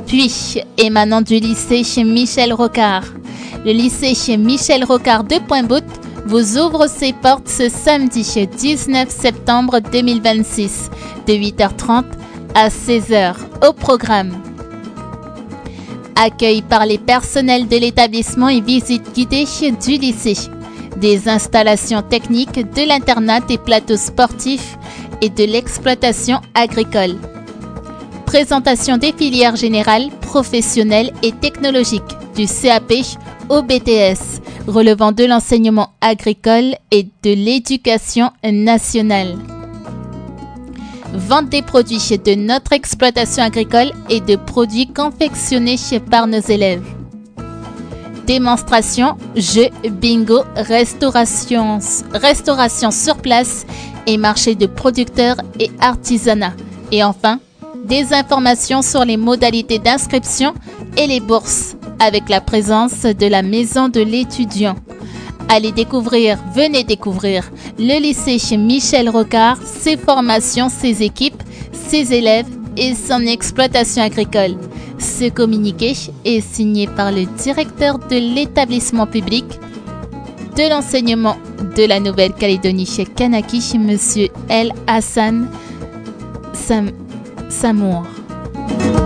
Puis, émanant du lycée chez Michel Rocard. Le lycée chez Michel Rocard de Pointe-Boute vous ouvre ses portes ce samedi 19 septembre 2026 de 8h30 à 16h au programme. Accueil par les personnels de l'établissement et visite guidée du lycée. Des installations techniques de l'internat, des plateaux sportifs et de l'exploitation agricole. Présentation des filières générales, professionnelles et technologiques du CAP au BTS, relevant de l'enseignement agricole et de l'éducation nationale. Vente des produits de notre exploitation agricole et de produits confectionnés par nos élèves. Démonstration, jeux, bingo, restauration sur place et marché de producteurs et artisanat. Et enfin, des informations sur les modalités d'inscription et les bourses avec la présence de la maison de l'étudiant. Venez découvrir le lycée chez Michel Rocard, ses formations, ses équipes, ses élèves et son exploitation agricole. Ce communiqué est signé par le directeur de l'établissement public de l'enseignement de la Nouvelle-Calédonie chez Kanaki, M. El Hassan Samour.